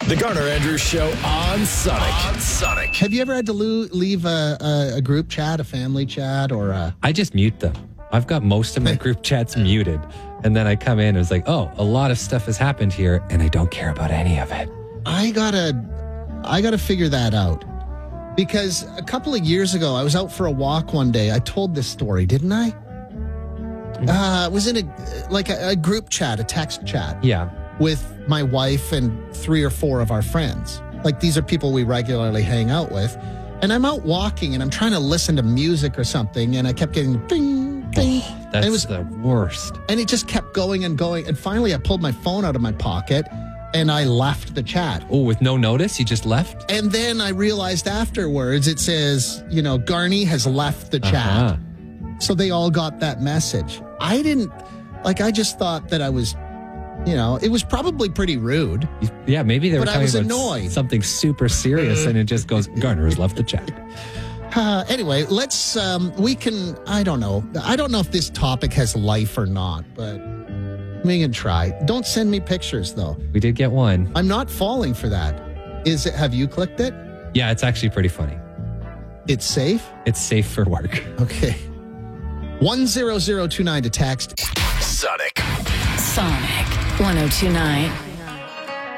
The Garner Andrews Show on Sonic. Have you ever had to leave a group chat, a family chat, or a... I just mute them. I've got most of my group chats muted. And then I come in and it's like, oh, a lot of stuff has happened here and I don't care about any of it. I gotta figure that out. Because a couple of years ago, I was out for a walk one day. I told this story, didn't I? I was in a group chat, a text chat. Yeah. With my wife and 3 or 4 of our friends. Like, these are people we regularly hang out with. And I'm out walking and I'm trying to listen to music or something. And I kept getting ding, ding. That's the worst. And it just kept going and going. And finally, I pulled my phone out of my pocket and I left the chat. Oh, with no notice? You just left? And then I realized afterwards, it says, Garney has left the chat. So they all got that message. I just thought that I was, it was probably pretty rude. Yeah, maybe they were talking about annoyed. Something super serious and it just goes, Garner has left the chat. Anyway, let's, I don't know. I don't know if this topic has life or not, but we can try. Don't send me pictures, though. We did get one. I'm not falling for that. Have you clicked it? Yeah, it's actually pretty funny. It's safe? It's safe for work. Okay. 10029 to text. Sonic 1029.